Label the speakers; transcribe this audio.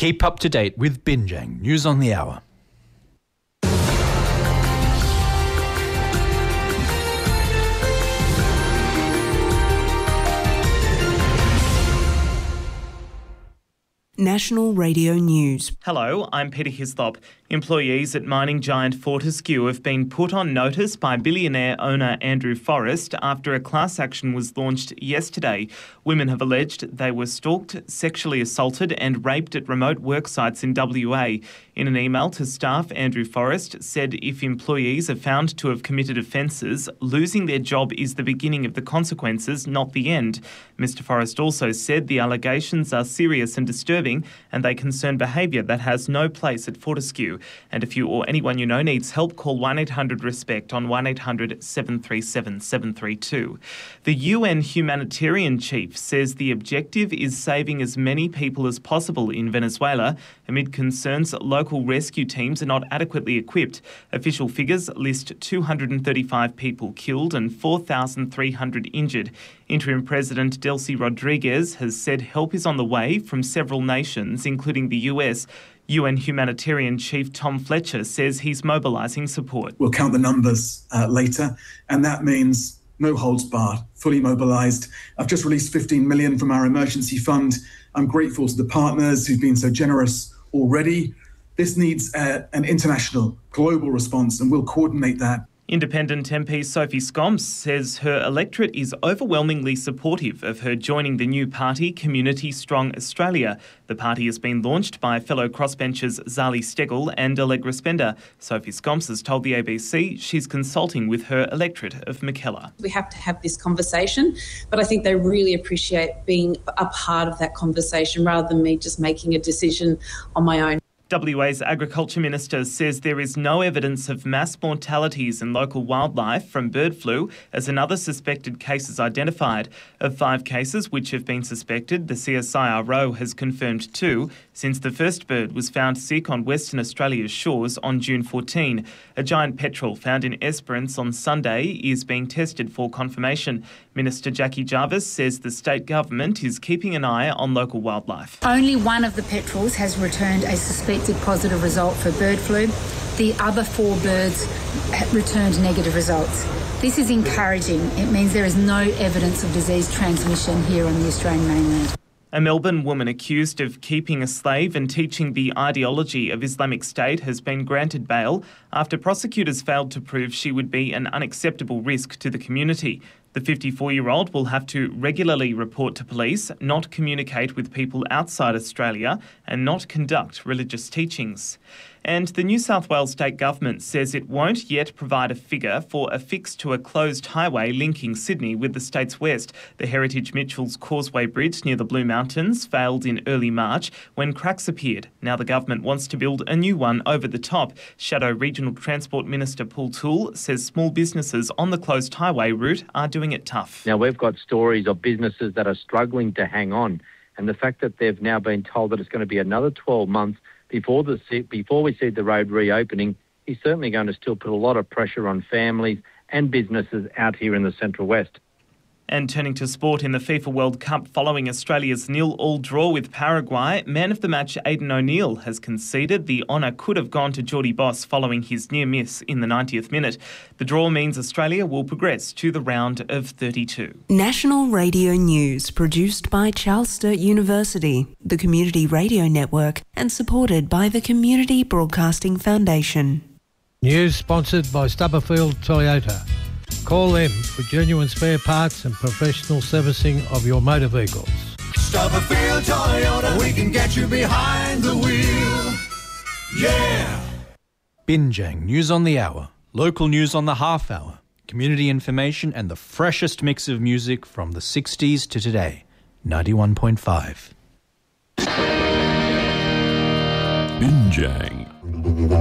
Speaker 1: Keep up to date with Binjang News on the Hour.
Speaker 2: National Radio News.
Speaker 3: Hello, I'm Peter Hislop. Employees at mining giant Fortescue have been put on notice by billionaire owner Andrew Forrest after a class action was launched yesterday. Women have alleged they were stalked, sexually assaulted and raped at remote work sites in WA. In an email to staff, Andrew Forrest said if employees are found to have committed offences, losing their job is the beginning of the consequences, not the end. Mr Forrest also said the allegations are serious and disturbing and they concern behaviour that has no place at Fortescue. And if you or anyone you know needs help, call 1-800-RESPECT on 1-800-737-732. The UN humanitarian chief says the objective is saving as many people as possible in Venezuela amid concerns local rescue teams are not adequately equipped. Official figures list 235 people killed and 4,300 injured. Interim President Delcy Rodriguez has said help is on the way from several nations, including the US. UN humanitarian chief Tom Fletcher says he's mobilising support.
Speaker 4: We'll count the numbers later, and that means no holds barred, fully mobilised. I've just released $15 million from our emergency fund. I'm grateful to the partners who've been so generous already. This needs an international, global response, and we'll coordinate that.
Speaker 3: Independent MP Sophie Scoms says her electorate is overwhelmingly supportive of her joining the new party, Community Strong Australia. The party has been launched by fellow crossbenchers Zali Steggall and Allegra Spender. Sophie Scoms has told the ABC she's consulting with her electorate of Mackellar.
Speaker 5: We have to have this conversation, but I think they really appreciate being a part of that conversation rather than me just making a decision on my own.
Speaker 3: WA's Agriculture Minister says there is no evidence of mass mortalities in local wildlife from bird flu as another suspected case is identified. Of 5 cases which have been suspected, the CSIRO has confirmed 2 since the first bird was found sick on Western Australia's shores on June 14. A giant petrel found in Esperance on Sunday is being tested for confirmation. Minister Jackie Jarvis says the state government is keeping an eye on local wildlife.
Speaker 6: Only one of the petrels has returned a suspected positive result for bird flu. The other 4 birds returned negative results. This is encouraging. It means there is no evidence of disease transmission here on the Australian mainland.
Speaker 3: A Melbourne woman accused of keeping a slave and teaching the ideology of Islamic State has been granted bail after prosecutors failed to prove she would be an unacceptable risk to the community. The 54-year-old will have to regularly report to police, not communicate with people outside Australia, and not conduct religious teachings. And the New South Wales State Government says it won't yet provide a figure for a fix to a closed highway linking Sydney with the state's west. The Heritage Mitchells Causeway Bridge near the Blue Mountains failed in early March when cracks appeared. Now the government wants to build a new one over the top. Shadow Regional Transport Minister Paul Toole says small businesses on the closed highway route are doing it tough.
Speaker 7: Now we've got stories of businesses that are struggling to hang on, and the fact that they've now been told that it's going to be another 12 months before we see the road reopening is certainly going to still put a lot of pressure on families and businesses out here in the Central West.
Speaker 3: And turning to sport in the FIFA World Cup following Australia's 0-0 draw with Paraguay, man of the match Aidan O'Neill has conceded the honour could have gone to Geordie Boss following his near miss in the 90th minute. The draw means Australia will progress to the round of 32.
Speaker 2: National Radio News, produced by Charles Sturt University, the Community Radio Network, and supported by the Community Broadcasting Foundation.
Speaker 8: News sponsored by Stubberfield Toyota. Call them for genuine spare parts and professional servicing of your motor vehicles.
Speaker 9: Stubberfield Toyota, we can get you behind the wheel. Yeah!
Speaker 1: Binjang News on the Hour, local news on the half hour, community information and the freshest mix of music from the 60s to today. 91.5.
Speaker 10: Binjang.